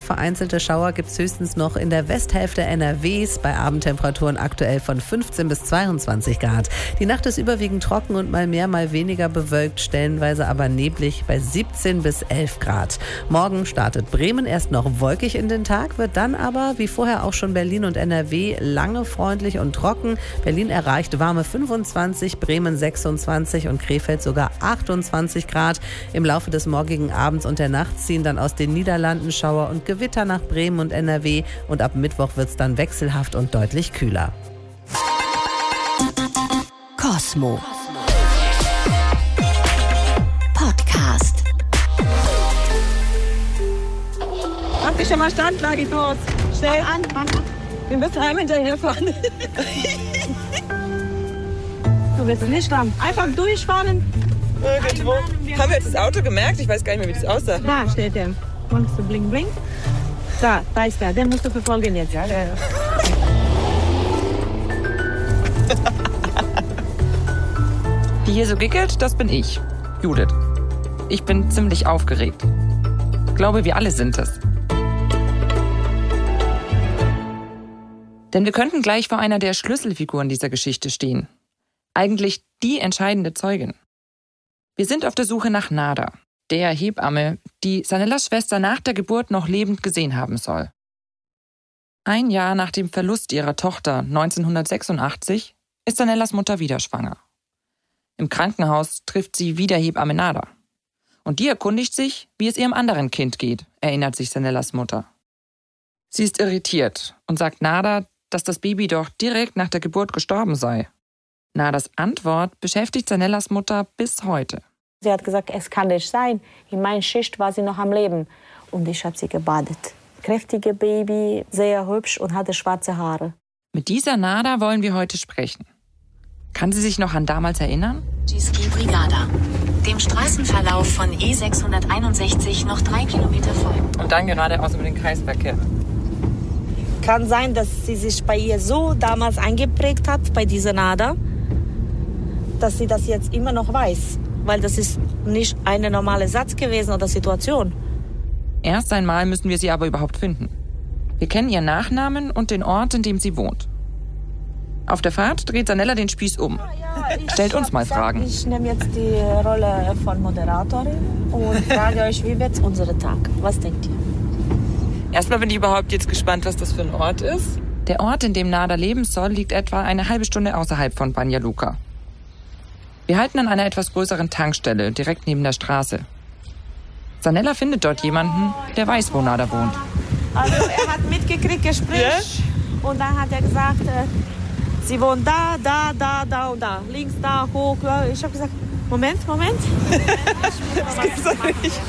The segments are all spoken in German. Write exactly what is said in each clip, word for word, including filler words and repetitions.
Vereinzelte Schauer gibt es höchstens noch in der Westhälfte N R Ws bei Abendtemperaturen aktuell von fünfzehn bis zweiundzwanzig Grad. Die Nacht ist überwiegend trocken und mal mehr, mal weniger bewölkt, stellenweise aber neblig bei siebzehn bis elf Grad. Morgen startet Bremen erst noch wolkig in den Tag, wird dann aber, wie vorher auch schon Berlin und N R W, lange freundlich und trocken. Berlin erreicht warme fünfundzwanzig, Bremen sechsundzwanzig und Krefeld sogar achtundzwanzig Grad. Im Laufe des morgigen Abends und der Nacht ziehen dann aus den Niederlanden Schauer und Gewitter nach Bremen und N R W und ab Mittwoch wird es dann wechselhaft und deutlich kühler. Kosmo Podcast. Mach dich schon mal Standlage dort. Schnell an. Wir müssen heim hinterherfahren. Du willst nicht dran. Einfach durchfahren. Irgendwo. Haben wir jetzt das Auto gemerkt? Ich weiß gar nicht mehr, wie das aussah. Da steht der. Machst du bling bling? Da, da ist der. Den musst du verfolgen jetzt. Ja, ja. Die hier so gickelt, das bin ich, Judith. Ich bin ziemlich aufgeregt. Ich glaube, wir alle sind es. Denn wir könnten gleich vor einer der Schlüsselfiguren dieser Geschichte stehen. Eigentlich die entscheidende Zeugin. Wir sind auf der Suche nach Nada, der Hebamme, die Sanellas Schwester nach der Geburt noch lebend gesehen haben soll. Ein Jahr nach dem Verlust ihrer Tochter neunzehnhundertsechsundachtzig ist Sanellas Mutter wieder schwanger. Im Krankenhaus trifft sie wieder Hebamme Nada. Und die erkundigt sich, wie es ihrem anderen Kind geht, erinnert sich Sanellas Mutter. Sie ist irritiert und sagt Nada, dass das Baby doch direkt nach der Geburt gestorben sei. Nadas Antwort beschäftigt Sanellas Mutter bis heute. Sie hat gesagt, es kann nicht sein. In meiner Schicht war sie noch am Leben. Und ich habe sie gebadet. Kräftige Baby, sehr hübsch und hatte schwarze Haare. Mit dieser Nada wollen wir heute sprechen. Kann sie sich noch an damals erinnern? Gisli Brigada. Dem Straßenverlauf von E sechshunderteinundsechzig noch drei Kilometer folgen. Und dann geradeaus über den Kreisverkehr. Kann sein, dass sie sich bei ihr so damals eingeprägt hat, bei dieser Nada, dass sie das jetzt immer noch weiß. Weil das ist nicht eine normale Satz gewesen oder Situation. Erst einmal müssen wir sie aber überhaupt finden. Wir kennen ihren Nachnamen und den Ort, in dem sie wohnt. Auf der Fahrt dreht Sanella den Spieß um. Ja, ich Stellt uns mal gesagt, Fragen. Ich nehme jetzt die Rolle von Moderatorin und frage euch, wie wird unser Tag? Was denkt ihr? Erstmal bin ich überhaupt jetzt gespannt, was das für ein Ort ist. Der Ort, in dem Nada leben soll, liegt etwa eine halbe Stunde außerhalb von Banja Luka. Wir halten an einer etwas größeren Tankstelle, direkt neben der Straße. Sanella findet dort jemanden, der weiß, wo Nada wohnt. Also er hat mitgekriegt, Gespräch. Ja? Und dann hat er gesagt, äh, sie wohnt da, da, da, da und da. Links, da, hoch. Ich habe gesagt, Moment, Moment. Das gibt's doch nicht.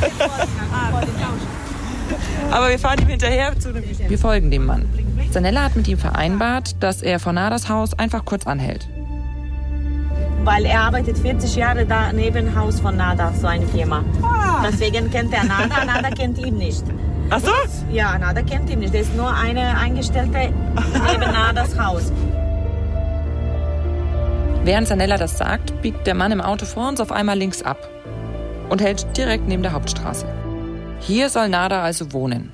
Aber wir fahren ihm hinterher zu dem. Wir folgen dem Mann. Sanella hat mit ihm vereinbart, dass er vor Nadas Haus einfach kurz anhält. Weil er arbeitet vierzig Jahre da neben dem Haus von Nada, so eine Firma. Ah. Deswegen kennt er Nada, Nada kennt ihn nicht. Ach so? Ja, Nada kennt ihn nicht. Das ist nur eine Eingestellte neben Nadas Haus. Während Sanella das sagt, biegt der Mann im Auto vor uns auf einmal links ab und hält direkt neben der Hauptstraße. Hier soll Nada also wohnen.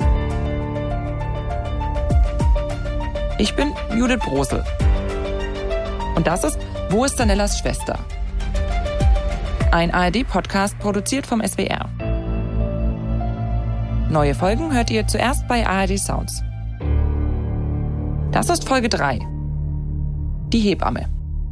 Ich bin Judith Brosel. Und das ist Wo ist Sanellas Schwester? Ein A R D-Podcast produziert vom S W R. Neue Folgen hört ihr zuerst bei A R D Sounds. Das ist Folge drei. Die Hebamme.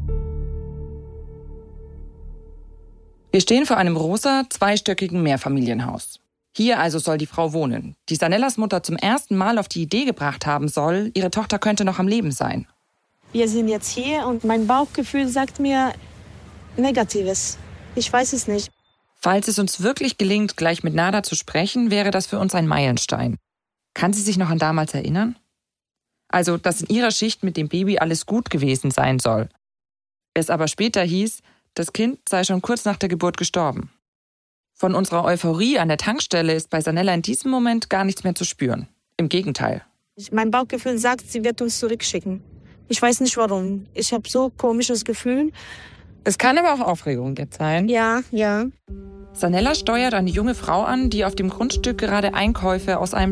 Wir stehen vor einem rosa, zweistöckigen Mehrfamilienhaus. Hier also soll die Frau wohnen, die Sanellas Mutter zum ersten Mal auf die Idee gebracht haben soll, ihre Tochter könnte noch am Leben sein. Wir sind jetzt hier und mein Bauchgefühl sagt mir Negatives. Ich weiß es nicht. Falls es uns wirklich gelingt, gleich mit Nada zu sprechen, wäre das für uns ein Meilenstein. Kann sie sich noch an damals erinnern? Also, dass in ihrer Schicht mit dem Baby alles gut gewesen sein soll. Es aber später hieß, das Kind sei schon kurz nach der Geburt gestorben. Von unserer Euphorie an der Tankstelle ist bei Sanella in diesem Moment gar nichts mehr zu spüren. Im Gegenteil. Mein Bauchgefühl sagt, sie wird uns zurückschicken. Ich weiß nicht warum. Ich habe so ein komisches Gefühl. Es kann aber auch Aufregung jetzt sein. Ja, ja. Sanella steuert eine junge Frau an, die auf dem Grundstück gerade Einkäufe aus einem